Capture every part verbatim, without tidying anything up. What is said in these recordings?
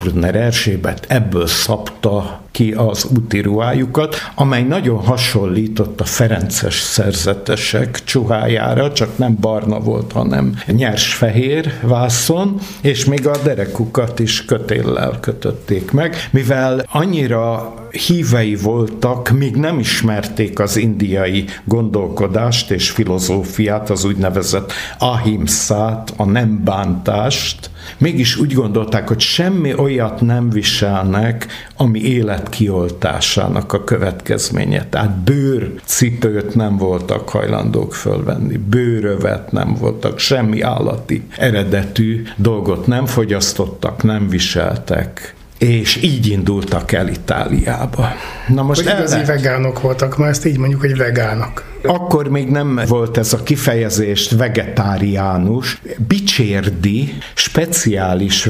Brunner Erzsébet ebből szabta ki az úti ruhájukat, amely nagyon hasonlított a ferences szerzetesek csuhájára, csak nem barna volt, hanem nyers-fehér vászon, és még a derekukat is kötéllel kötötték meg, mivel annyira hívei voltak, még nem ismerték az indiai gondolkodást és filozófiát, az úgynevezett ahimszát, a nem bántást, mégis úgy gondolták, hogy semmi olyat nem viselnek, ami élet kioltásának a következménye. Tehát bőrcipőt nem voltak hajlandók fölvenni, bőrövet nem voltak, semmi állati eredetű dolgot nem fogyasztottak, nem viseltek. És így indultak el Itáliába. Na most hogy igazi vegánok voltak, már ezt így mondjuk, hogy vegánok. Akkor még nem volt ez a kifejezést vegetáriánus. Bicsérdi speciális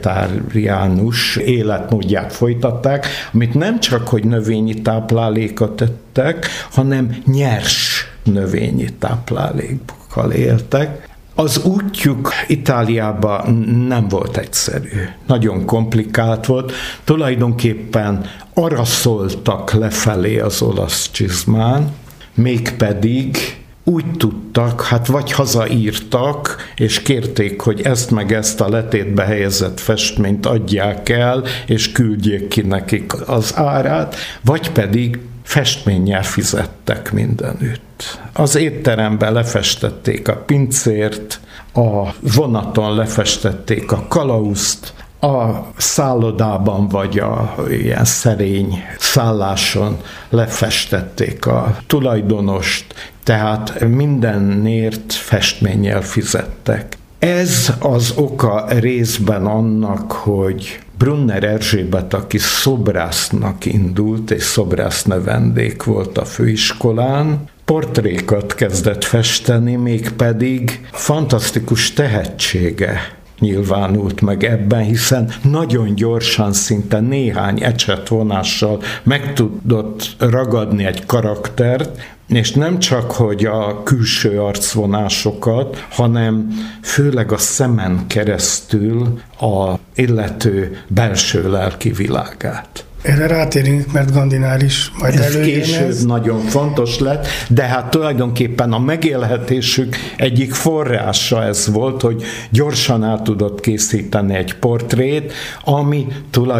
vegetáriánus életmódját folytatták, amit nem csak, hogy növényi táplálékot tettek, hanem nyers növényi táplálékkal éltek. Az útjuk Itáliába nem volt egyszerű. Nagyon komplikált volt. Tulajdonképpen araszoltak lefelé az olasz csizmán, mégpedig úgy tudtak, hát vagy hazaírtak, és kérték, hogy ezt meg ezt a letétbe helyezett festményt adják el, és küldjék ki nekik az árát, vagy pedig festménnyel fizettek mindenütt. Az étteremben lefestették a pincért, a vonaton lefestették a kalauzt, a szállodában vagy a ilyen szerény szálláson lefestették a tulajdonost, tehát mindenért festménnyel fizettek. Ez az oka részben annak, hogy Brunner Erzsébet, aki szobrásznak indult, és szobrász növendék volt a főiskolán, portrékat kezdett festeni, mégpedig fantasztikus tehetsége nyilvánult meg ebben, hiszen nagyon gyorsan, szinte néhány ecsetvonással meg tudott ragadni egy karaktert, és nem csak, hogy a külső arcvonásokat, hanem főleg a szemen keresztül a illető belső lelki világát. Erre rátérünk, mert Gandinál is majd ez előjön. Később ez nagyon fontos lett, de hát tulajdonképpen a megélhetésük egyik forrása ez volt, hogy gyorsan el tudott készíteni egy portrét, ami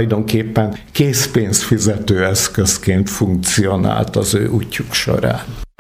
tulajdonképpen készpénzfizető eszközként funkcionált az ő útjuk során.